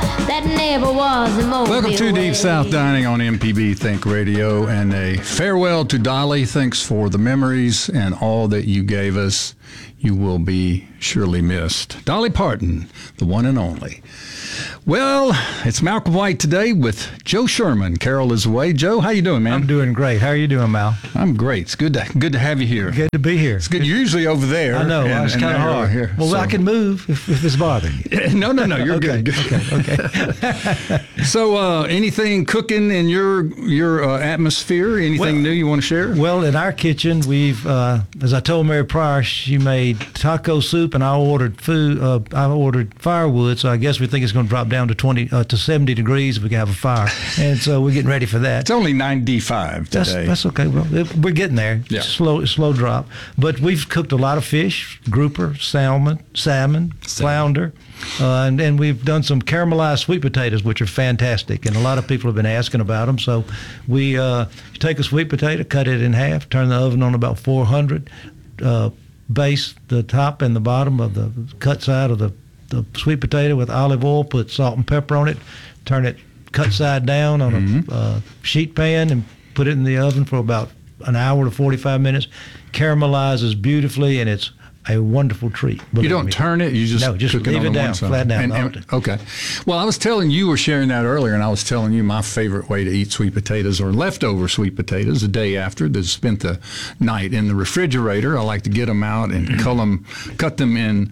that never was a Mobile Welcome to way. Deep South Dining on MPB Think Radio, and a farewell to Dolly. Thanks for the memories and all that you gave us. You will be surely missed. Dolly Parton, the one and only. Well, it's Malcolm White today with Joe Sherman. Carol is away. Joe, how you doing, man? I'm doing great. How are you doing, Mal? I'm great. It's good to have you here. Good to be here. It's good. You're usually over there. I know. It's kind of hard. Here, well, so. I can move if it's bothering you. No, you're okay, good. Okay. So, anything cooking in your atmosphere? Anything new you want to share? Well, in our kitchen, we've, as I told Mary Pryor, she made taco soup, and I ordered food. I ordered firewood, so I guess we think it's going to drop down to 70 degrees if we can have a fire, and so we're getting ready for that. It's only 95 today. That's okay. Well, we're getting there. Yeah. Slow drop. But we've cooked a lot of fish: grouper, salmon, flounder, and we've done some caramelized sweet potatoes, which are fantastic. And a lot of people have been asking about them. So we take a sweet potato, cut it in half, turn the oven on about 400, baste the top and the bottom of the cut side of the sweet potato with olive oil, put salt and pepper on it, turn it cut side down on a sheet pan, and put it in the oven for about an hour to 45 minutes. Caramelizes beautifully, and it's a wonderful treat. You don't turn it, you just leave it down, flat down. Okay. Well, I was telling you were sharing that earlier, and I was telling you my favorite way to eat sweet potatoes or leftover sweet potatoes the day after they spent the night in the refrigerator. I like to get them out and cut them in.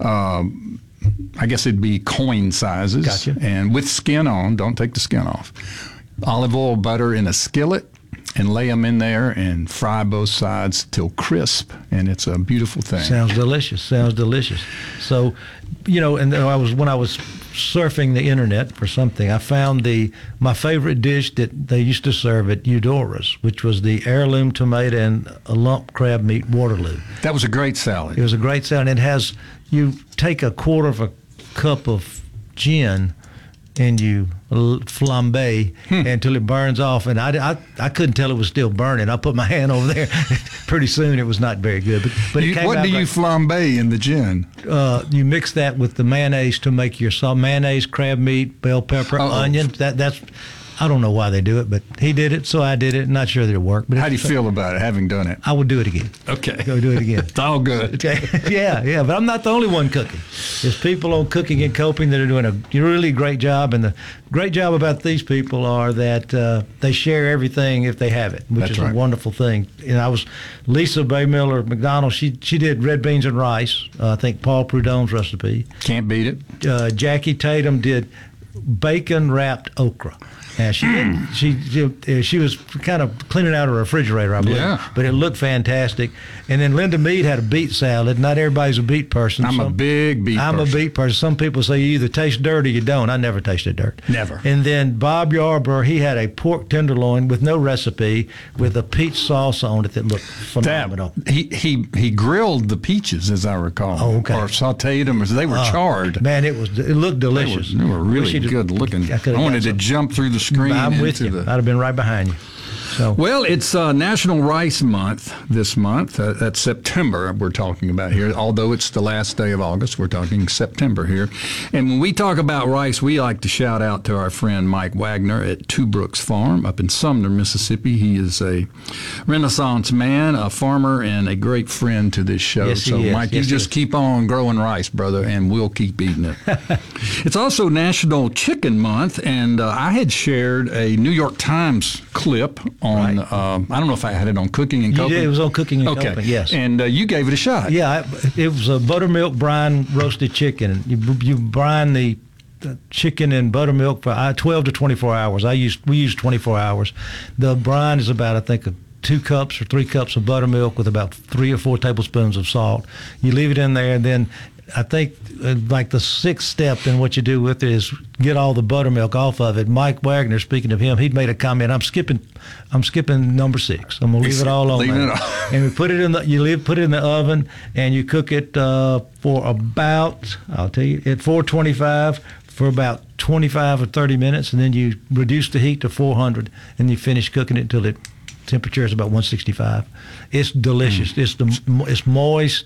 I guess it'd be coin sizes. Gotcha. And with skin on, don't take the skin off. Olive oil, butter in a skillet, and lay them in there and fry both sides till crisp, and it's a beautiful thing. Sounds delicious. So, and when I was surfing the internet for something, I found my favorite dish that they used to serve at Eudora's, which was the heirloom tomato and a lump crab meat Waterloo. That was a great salad. It was a great salad. And you take a quarter of a cup of gin and you flambe until it burns off. And I couldn't tell it was still burning. I put my hand over there. Pretty soon it was not very good. But it came what out do you flambe in the gin? You mix that with the mayonnaise to make your sauce. Mayonnaise, crab meat, bell pepper, onion. That's I don't know why they do it, but he did it, so I did it. Not sure that it worked. But how do you feel about it, having done it? I would do it again. Okay. Go do it again. It's all good. Okay. Yeah. But I'm not the only one cooking. There's people on Cooking and Coping that are doing a really great job. And the great job about these people are that they share everything if they have it, which is a wonderful thing. And Lisa Baymiller McDonald, she did red beans and rice, I think Paul Prudhomme's recipe. Can't beat it. Jackie Tatum did bacon-wrapped okra. Yeah, she was kind of cleaning out her refrigerator, I believe. Yeah. But it looked fantastic. And then Linda Mead had a beet salad. Not everybody's a beet person. I'm a big beet person. I'm a beet person. Some people say you either taste dirt or you don't. I never tasted dirt. Never. And then Bob Yarborough, he had a pork tenderloin with no recipe with a peach sauce on it that looked phenomenal. He grilled the peaches, as I recall. Oh, okay. Or sauteed them. They were charred. Man, it looked delicious. They were really good looking. I wanted to jump through the screen. I'm with you. I'd have been right behind you. So. Well, it's National Rice Month this month. That's September we're talking about here. Although it's the last day of August, we're talking September here. And when we talk about rice, we like to shout out to our friend Mike Wagner at Two Brooks Farm up in Sumner, Mississippi. He is a Renaissance man, a farmer, and a great friend to this show. Yes, so, he is. Mike, you just keep on growing rice, brother, and we'll keep eating it. It's also National Chicken Month, and I had shared a New York Times clip on, I don't know if I had it on Cooking and Coping. You did. It was on Cooking and Coping, yes. And you gave it a shot. Yeah, it was a buttermilk brine roasted chicken. You brine the chicken in buttermilk for 12 to 24 hours. We use 24 hours. The brine is about, I think, 2 cups or 3 cups of buttermilk with about 3 or 4 tablespoons of salt. You leave it in there, and then I think like the 6th step in what you do with it is get all the buttermilk off of it. Mike Wagner, speaking of him, he'd made a comment. I'm skipping number 6. I'm gonna leave it all on there. And we put it put it in the oven, and you cook it for about, I'll tell you, at 425 for about 25 or 30 minutes, and then you reduce the heat to 400, and you finish cooking it until it temperature is about 165. It's delicious. It's moist,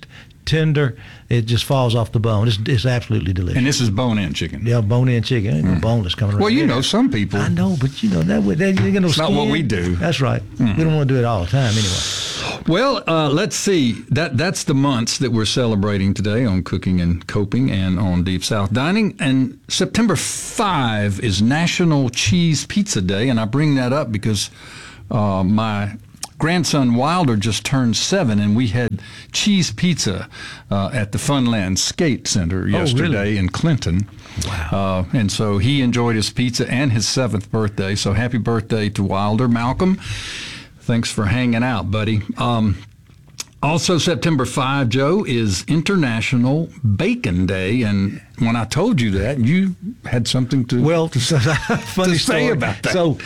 tender. It just falls off the bone. It's absolutely delicious. And this is bone-in chicken. Yeah, bone-in chicken. Ain't no boneless coming around. Well, you know, some people. I know, but you know that you know. It's not what we do. That's right. We don't want to do it all the time anyway. Well, let's see. That's the months that we're celebrating today on Cooking and Coping and on Deep South Dining. And September 5 is National Cheese Pizza Day, and I bring that up because my grandson Wilder just turned 7, and we had cheese pizza at the Funland Skate Center yesterday in Clinton. Wow. And so he enjoyed his pizza and his 7th birthday. So happy birthday to Wilder. Malcolm, thanks for hanging out, buddy. Also, September 5, Joe, is International Bacon Day. And when I told you that, you had something to funny to say story about that. So,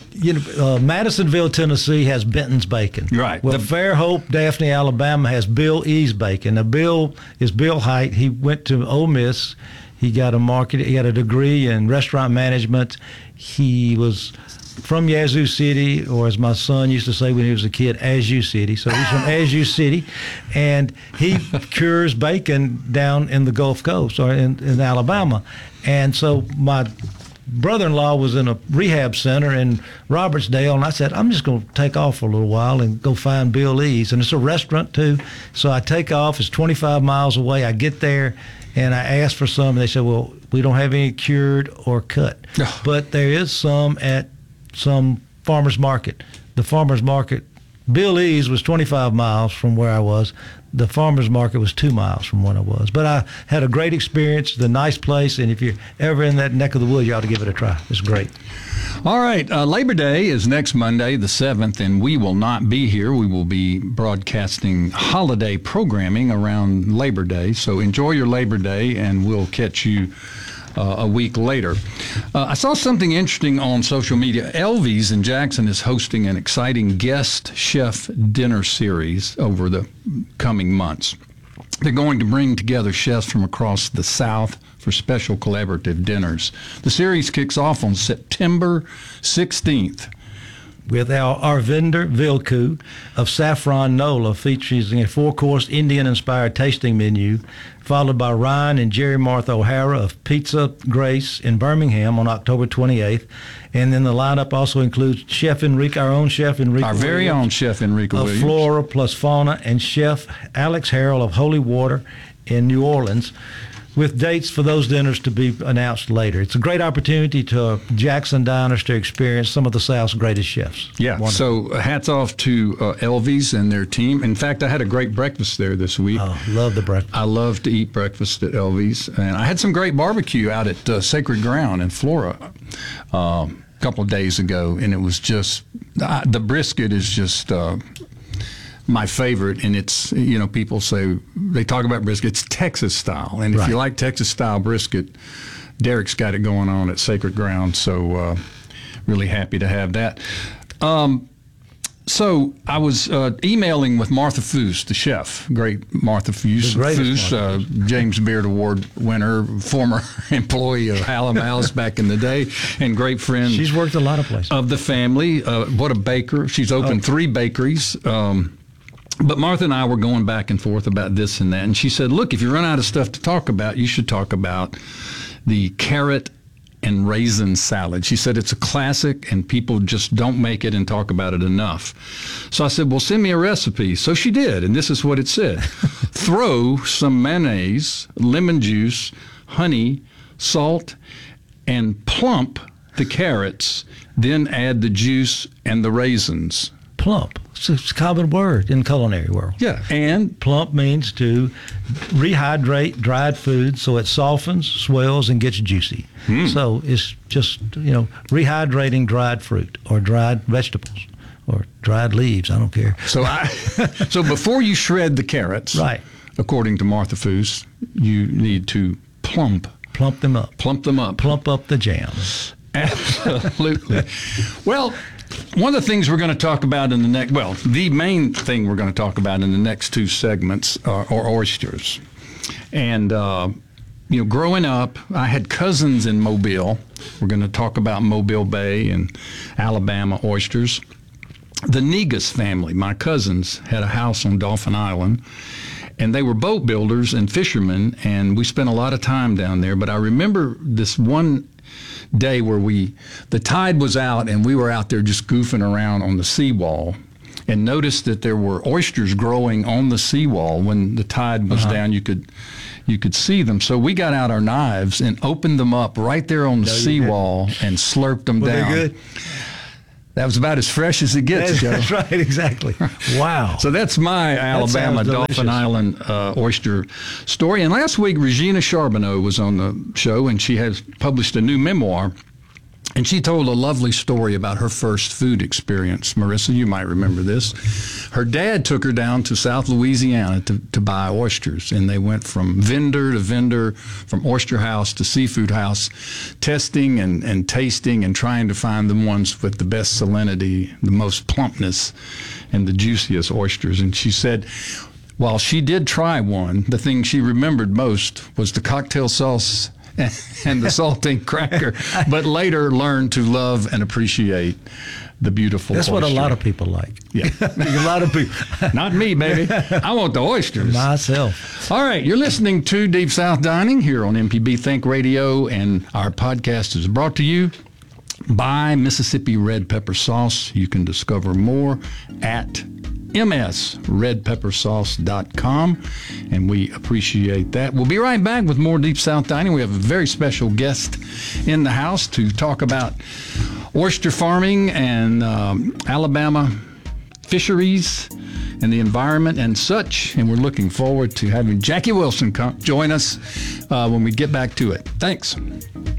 Madisonville, Tennessee has Benton's bacon. Right. Well, Fairhope, Daphne, Alabama has Bill E's bacon. Now, Bill is Bill Height. He went to Ole Miss. He got a degree in restaurant management. He was from Yazoo City, or as my son used to say when he was a kid, Azoo City. So he's from Azoo City, and he cures bacon down in the Gulf Coast or in Alabama. And so my brother-in-law was in a rehab center in Robertsdale, and I said, I'm just going to take off for a little while and go find Bill E's. And it's a restaurant, too. So I take off. It's 25 miles away. I get there, and I asked for some, and they said, well, we don't have any cured or cut. But there is some at some farmer's market. The farmer's market, Bill E's was 25 miles from where I was. The farmer's market was 2 miles from where I was. But I had a great experience, the nice place, and if you're ever in that neck of the woods, you ought to give it a try. It's great. All right. Labor Day is next Monday, the 7th, and we will not be here. We will be broadcasting holiday programming around Labor Day. So enjoy your Labor Day, and we'll catch you a week later. I saw something interesting on social media. Elvies in Jackson is hosting an exciting guest chef dinner series over the coming months. They're going to bring together chefs from across the South for special collaborative dinners. The series kicks off on September 16th. With our vendor, Vilku, of Saffron Nola, featuring a 4-course Indian-inspired tasting menu, followed by Ryan and Jerry Martha O'Hara of Pizza Grace in Birmingham on October 28th. And then the lineup also includes Chef Enrique, our own Chef Enrique Our very Williams, own Chef Enrique of Williams. Flora plus Fauna, and Chef Alex Harrell of Holy Water in New Orleans, with dates for those dinners to be announced later. It's a great opportunity to Jackson diners to experience some of the South's greatest chefs. Yeah, Wonderful. so hats off to Elvies and their team. In fact, I had a great breakfast there this week. Oh, love the breakfast. I love to eat breakfast at Elvies. And I had some great barbecue out at Sacred Ground in Flora a couple of days ago, and it was just, the brisket is just my favorite, and it's, people say, they talk about brisket, it's Texas style, and if you like Texas style brisket, Derek's got it going on at Sacred Ground, so really happy to have that. So I was emailing with Martha Foose, the chef, great Martha Foose, James Beard Award winner, former employee of Hallam House back in the day, and great friend. She's worked a lot of places. Of the family. What a baker. She's opened 3 bakeries. But Martha and I were going back and forth about this and that, and she said, look, if you run out of stuff to talk about, you should talk about the carrot and raisin salad. She said it's a classic, and people just don't make it and talk about it enough. So I said, well, send me a recipe. So she did, and this is what it said. Throw some mayonnaise, lemon juice, honey, salt, and plump the carrots, then add the juice and the raisins. Plump. It's a common word in the culinary world. Yeah, and plump means to rehydrate dried food so it softens, swells, and gets juicy. So it's just, rehydrating dried fruit or dried vegetables or dried leaves. I don't care. So so before you shred the carrots, right, according to Martha Foose, you need to plump them up. Plump up the jam. Absolutely. Well, one of the things we're going to talk about in the main thing we're going to talk about in the next 2 segments are oysters. And, growing up, I had cousins in Mobile. We're going to talk about Mobile Bay and Alabama oysters. The Negus family, my cousins, had a house on Dauphin Island. And they were boat builders and fishermen, and we spent a lot of time down there. But I remember this one day where the tide was out, and we were out there just goofing around on the seawall, and noticed that there were oysters growing on the seawall. When the tide was down, you could see them. So we got out our knives and opened them up right there on the seawall and slurped them down. Were they good? That was about as fresh as it gets, Joe. That's right, exactly. Wow. So that's my Alabama Dauphin Island oyster story. And last week, Regina Charbonneau was on the show, and she has published a new memoir. And she told a lovely story about her first food experience. Marissa, you might remember this. Her dad took her down to South Louisiana to buy oysters, and they went from vendor to vendor, from oyster house to seafood house, testing and tasting and trying to find the ones with the best salinity, the most plumpness, and the juiciest oysters. And she said, while she did try one, the thing she remembered most was the cocktail sauce and the saltine cracker, but later learned to love and appreciate the beautiful That's oyster. what a lot of people like. Yeah. A lot of people. Not me, baby. I want the oysters. Myself. All right, you're listening to Deep South Dining here on MPB Think Radio, and our podcast is brought to you by Mississippi Red Pepper Sauce. You can discover more at msredpeppersauce.com, and we appreciate that. We'll be right back with more Deep South Dining. We have a very special guest in the house to talk about oyster farming and Alabama fisheries and the environment and such, and we're looking forward to having Jackie Wilson join us when we get back to it. Thanks.